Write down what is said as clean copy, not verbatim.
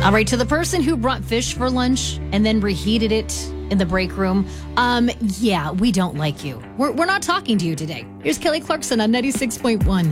All right, to the person who brought fish for lunch and then reheated it in the break room, yeah, we don't like you. We're not talking to you today. Here's Kelly Clarkson on 96.1.